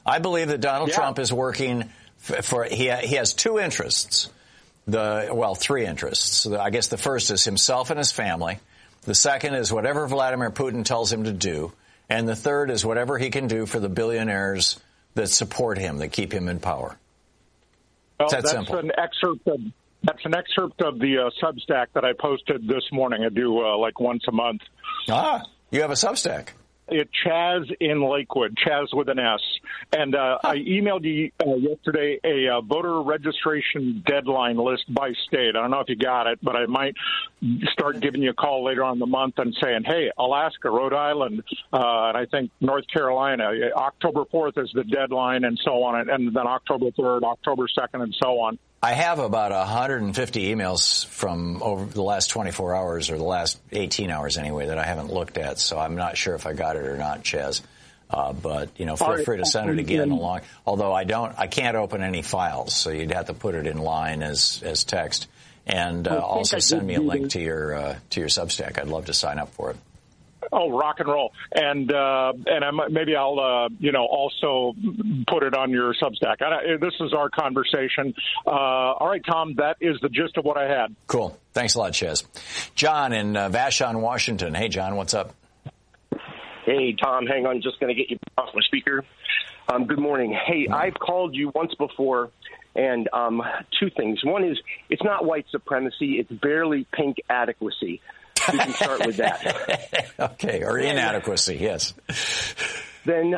I believe that Donald Trump is working for he has two interests. Three interests. I guess the first is himself and his family. The second is whatever Vladimir Putin tells him to do. And the third is whatever he can do for the billionaires that support him, that keep him in power. Well, that's simple. That's an excerpt of the Substack that I posted this morning. I do like once a month. Ah, you have a Substack. It's Chaz in Lakewood, Chaz with an S. And I emailed you yesterday a voter registration deadline list by state. I don't know if you got it, but I might start giving you a call later on in the month and saying, hey, Alaska, Rhode Island, and I think North Carolina, October 4th is the deadline and so on, and then October 3rd, October 2nd, and so on. I have about 150 emails from over the last 24 hours or the last 18 hours anyway that I haven't looked at, so I'm not sure if I got it or not, Chaz. But, feel free to send it again along. Although I can't open any files, so you'd have to put it in line as text. And also send me a link to your Substack. I'd love to sign up for it. Oh, rock and roll. And maybe I'll, also put it on your Substack. This is our conversation. All right, Tom, that is the gist of what I had. Cool. Thanks a lot, Chaz. John in Vashon, Washington. Hey, John, what's up? Hey, Tom, hang on. Just going to get you off my speaker. Good morning. Hey, I've called you once before, and two things. One is it's not white supremacy. It's barely pink adequacy. We can start with that. Okay, or inadequacy, yes. Then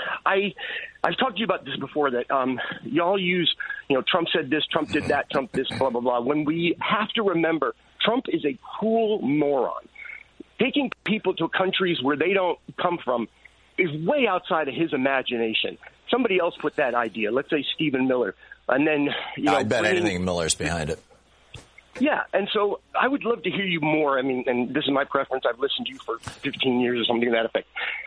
I've talked to you about this before, that y'all use, Trump said this, Trump did that, Trump this, blah, blah, blah. When we have to remember, Trump is a cruel moron. Taking people to countries where they don't come from is way outside of his imagination. Somebody else put that idea, let's say Stephen Miller. And then, I bet anything Miller's behind it. Yeah, and so I would love to hear you more. I mean, and this is my preference. I've listened to you for 15 years or something to that effect.